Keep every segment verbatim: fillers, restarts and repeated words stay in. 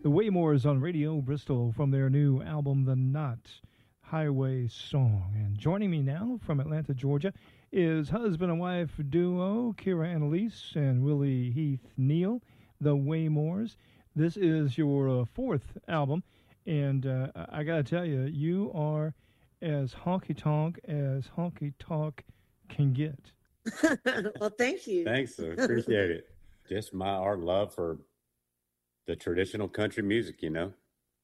The Waymores on Radio Bristol from their new album, The Knot Highway Song. And joining me now from Atlanta, Georgia, is husband and wife duo Kira Annalise and Willie Heath Neal, The Waymores. This is your uh, fourth album, and uh, I got to tell you, you are as honky-tonk as honky-tonk can get. Well, thank you. Thanks, sir. Appreciate it. Just my our love for the traditional country music, you know.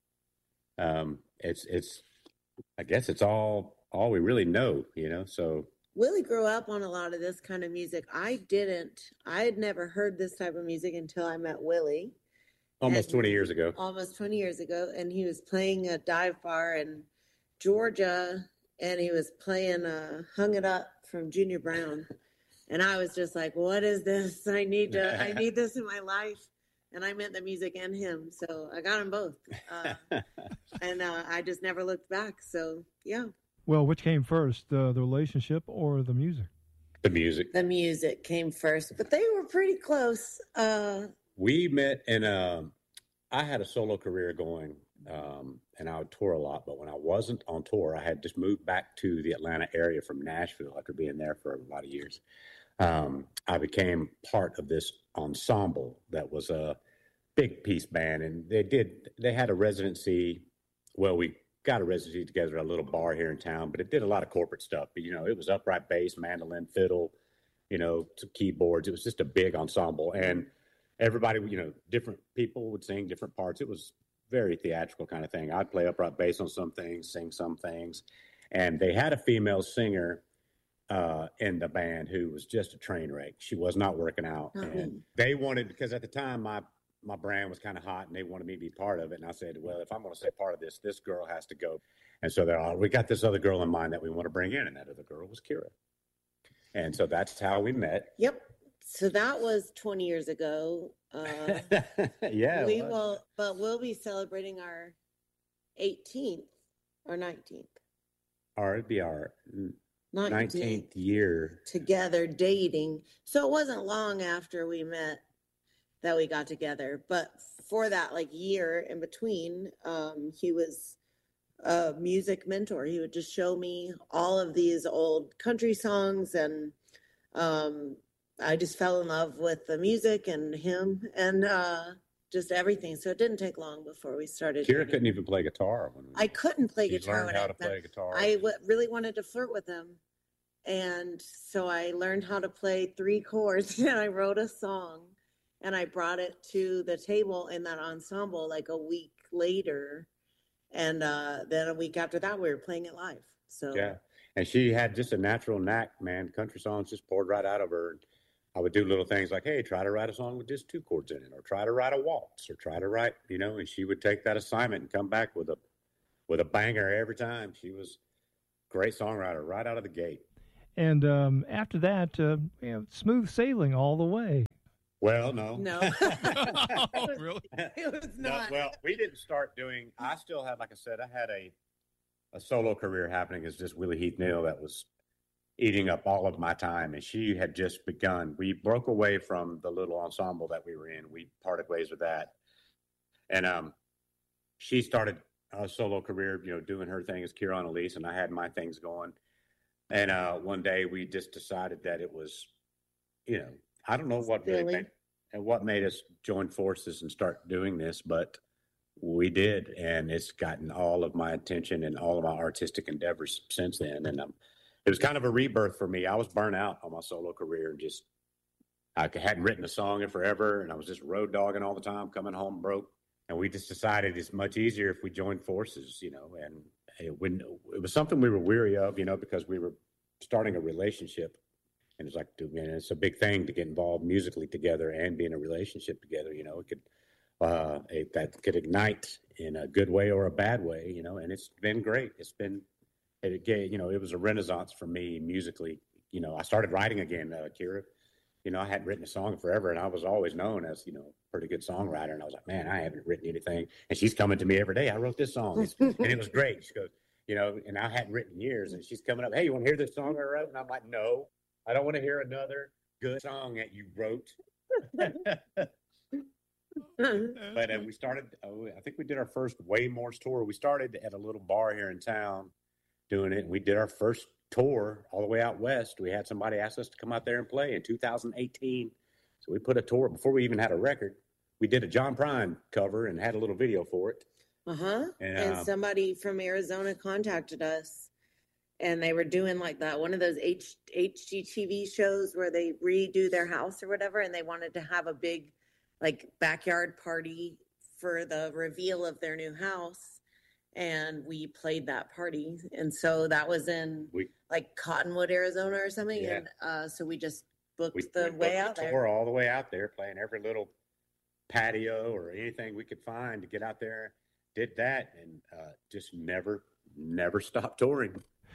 Um, it's it's I guess it's all all we really know, you know. So Willie grew up on a lot of this kind of music. I didn't. I had never heard this type of music until I met Willie. almost twenty years ago. Almost twenty years ago, and he was playing a dive bar in Georgia, and he was playing uh, "Hung It Up" from Junior Brown. And I was just like, what is this? I need to, I need this in my life. And I met the music and him. So I got them both. Uh, and uh, I just never looked back. So, yeah. Well, which came first, uh, the relationship or the music? The music. The music came first, but they were pretty close. Uh, we met in a, I had a solo career going, um, and I would tour a lot. But when I wasn't on tour, I had just moved back to the Atlanta area from Nashville after being there for a lot of years. Um, I became part of this ensemble that was a big piece band, and they did, they had a residency. Well, we got a residency together at a little bar here in town, but it did a lot of corporate stuff. But, you know, it was upright bass, mandolin, fiddle, you know, some keyboards. It was just a big ensemble, and everybody, you know, different people would sing different parts. It was very theatrical kind of thing. I'd play upright bass on some things, sing some things, and they had a female singer uh, in the band who was just a train wreck. She was not working out. Mm-hmm. And they wanted, because at the time my, my brand was kind of hot and they wanted me to be part of it. And I said, well, if I'm going to say part of this, this girl has to go. And so they're all, we got this other girl in mind that we want to bring in. And that other girl was Kira. And so that's how we met. Yep. So that was twenty years ago. Uh, yeah. we will, but we'll be celebrating our eighteenth or nineteenth. Or it'd be our nineteenth, nineteenth year together dating. So it wasn't long after we met that we got together, but for that like year in between, um, he was a music mentor. He would just show me all of these old country songs, and um, I just fell in love with the music and him and uh, just everything. So it didn't take long before we started. Kira couldn't even play guitar. When we, I couldn't play she guitar. learned how to play guitar. I w- really wanted to flirt with him. And so I learned how to play three chords, and I wrote a song, and I brought it to the table in that ensemble like a week later. And uh, then a week after that, we were playing it live. So yeah. And she had just a natural knack, man. Country songs just poured right out of her. I would do little things like, hey, try to write a song with just two chords in it, or try to write a waltz, or try to write, you know, and she would take that assignment and come back with a with a banger every time. She was a great songwriter right out of the gate. And um, after that, uh, you know, smooth sailing all the way. Well, no. No. Oh, really? It was No, not. well, we didn't start doing, I still had, like I said, I had a a solo career happening as just Willie Heath Neal that was eating up all of my time, and she had just begun. We broke away from the little ensemble that we were in. We parted ways with that. And um, she started a solo career, you know, doing her thing as Kira Annalise, and I had my things going. And uh, one day we just decided that it was, you know, I don't know what really made, and what made us join forces and start doing this, but we did, and it's gotten all of my attention and all of my artistic endeavors since then. And um, it was kind of a rebirth for me. I was burnt out on my solo career, and just I hadn't written a song in forever, and I was just road dogging all the time, coming home broke. And we just decided it's much easier if we joined forces, you know, and it, when, it was something we were weary of, you know, because we were starting a relationship. And it's like, dude, man, it's a big thing to get involved musically together and be in a relationship together. You know, it could, uh, it, that could ignite in a good way or a bad way, you know, and it's been great. It's been, it gave, you know, it was a renaissance for me musically. You know, I started writing again, uh, Kira. You know, I hadn't written a song forever, and I was always known as, you know, a pretty good songwriter. And I was like, man, I haven't written anything. And she's coming to me every day. I wrote this song. It's, and it was great. She goes, you know, and I hadn't written years. And she's coming up, hey, you want to hear this song I wrote? And I'm like, no, I don't want to hear another good song that you wrote. But uh, we started, uh, I think we did our first Waymore's tour. We started at a little bar here in town doing it. And we did our first tour all the way out west. We had somebody ask us to come out there and play in two thousand eighteen. So we put a tour before we even had a record. We did a John Prine cover and had a little video for it. Uh-huh. And, And uh, somebody from Arizona contacted us, and they were doing like that, one of those H HGTV shows where they redo their house or whatever, and they wanted to have a big like backyard party for the reveal of their new house. And we played that party. And so that was in we like Cottonwood, Arizona or something. Yeah. And uh, so we just booked we, the we way booked out the there. tour all the way out there, playing every little patio or anything we could find to get out there. Did that and uh, just never, never stopped touring.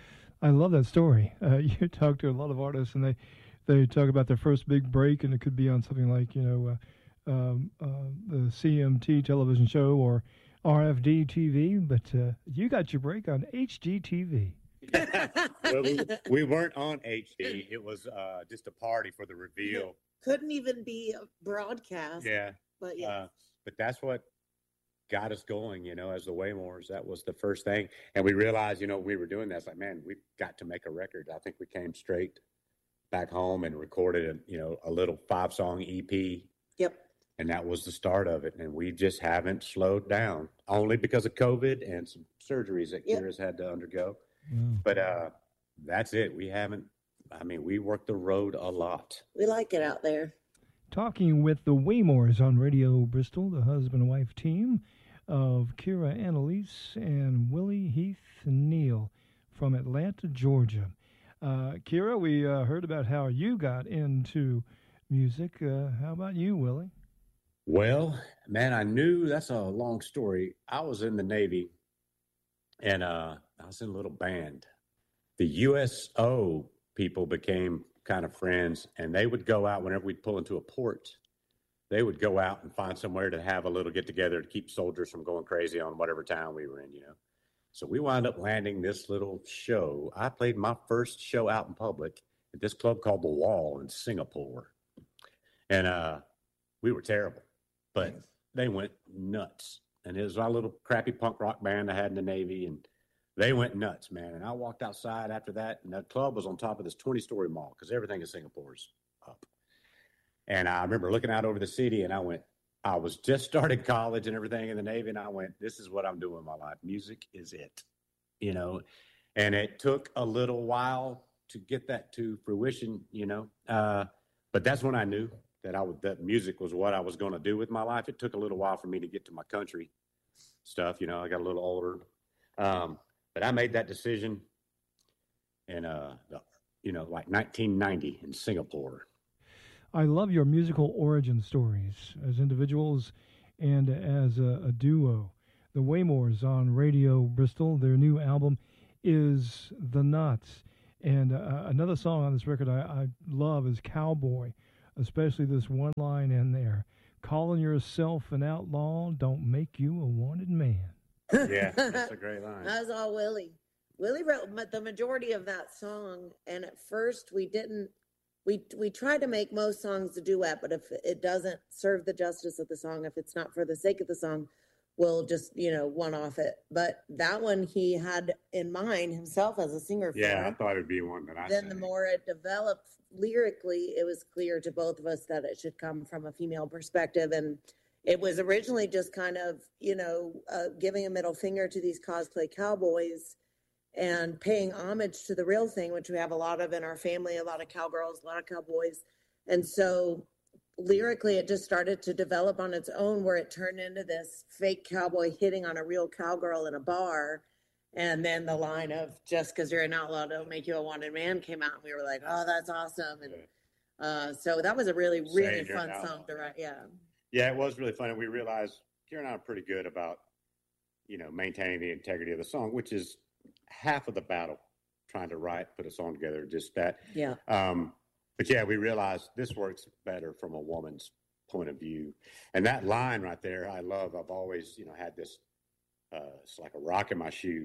I love that story. Uh, you talk to a lot of artists, and they, they talk about their first big break, and it could be on something like, you know, uh, um, uh, the C M T television show or R F D T V, but uh, you got your break on H G T V. Well, we, we weren't on H D. It was uh, just a party for the reveal. Couldn't even be a broadcast. Yeah. But yeah. Uh, but that's what got us going, you know, as the Waymores. That was the first thing. And we realized, you know, we were doing that. It's like, man, we've got to make a record. I think we came straight back home and recorded, a, you know, a little five song E P. Yep. And that was the start of it. And we just haven't slowed down, only because of COVID and some surgeries that Yep. Kira's had to undergo. Wow. But uh, that's it. We haven't, I mean, we work the road a lot. We like it out there. Talking with the Waymores on Radio Bristol, the husband and wife team of Kira Annalise and Willie Heath Neal from Atlanta, Georgia. Uh, Kira, we uh, heard about how you got into music. Uh, how about you, Willie? Well, man, I knew that's a long story. I was in the Navy and uh, I was in a little band. The U S O people became kind of friends, and they would go out whenever we'd pull into a port. They would go out and find somewhere to have a little get together to keep soldiers from going crazy on whatever town we were in, you know. So we wound up landing this little show. I played my first show out in public at this club called The Wall in Singapore. And uh, we were terrible, but they went nuts. And it was our little crappy punk rock band I had in the Navy, and they went nuts, man. And I walked outside after that, and that club was on top of this twenty-story mall because everything in Singapore is up. And I remember looking out over the city, and I went, I was just started college and everything in the Navy, and I went, this is what I'm doing in my life. Music is it, you know. And it took a little while to get that to fruition, you know. Uh, but that's when I knew that I would, that music was what I was going to do with my life. It took a little while for me to get to my country stuff, you know. I got a little older. Um, But I made that decision in, uh, the, you know, like nineteen ninety in Singapore. I love your musical origin stories as individuals and as a, a duo. The Waymores on Radio Bristol, their new album is The Knots. And uh, another song on this record I, I love is Cowboy, especially this one line in there. Calling yourself an outlaw don't make you a wanted man. Yeah, that's a great line. That was all Willie. Willie wrote ma- the majority of that song, and at first we didn't. We we try to make most songs a duet, but if it doesn't serve the justice of the song, if it's not for the sake of the song, we'll just you know one off it. But that one he had in mind himself as a singer. For Yeah, I it. thought it'd be one that I Then sang. the more it developed lyrically, it was clear to both of us that it should come from a female perspective. And it was originally just kind of, you know, uh, giving a middle finger to these cosplay cowboys and paying homage to the real thing, which we have a lot of in our family, a lot of cowgirls, a lot of cowboys. And so lyrically, it just started to develop on its own, where it turned into this fake cowboy hitting on a real cowgirl in a bar. And then the line of just because you're an outlaw don't make you a wanted man came out, and we were like, oh, that's awesome. And uh, so that was a really, really Saying you're fun an song to outlaw. write. Yeah. Yeah, it was really fun. And we realized Kira and I are pretty good about, you know, maintaining the integrity of the song, which is half of the battle, trying to write, put a song together, just that. Yeah. Um, but yeah, we realized this works better from a woman's point of view. And that line right there, I love. I've always, you know, had this, uh, it's like a rock in my shoe.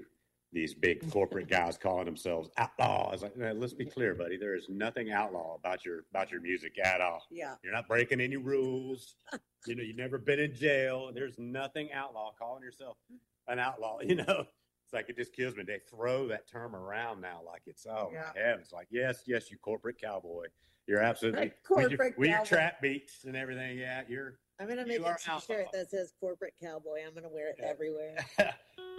these big corporate guys calling themselves outlaw. I was like, no, let's be clear, buddy. There is nothing outlaw about your about your music at all. Yeah. You're not breaking any rules. You know, you've never been in jail. There's nothing outlaw. Calling yourself an outlaw, you know. It's like, it just kills me. They throw that term around now like it's, oh, Yeah. my heavens. Like, yes, yes, you corporate cowboy. You're absolutely, Right, with your, corporate with your cowboy. trap beats and everything, yeah, you're, I'm gonna You make are a t-shirt outlaw. that says corporate cowboy. I'm gonna wear it Yeah. everywhere.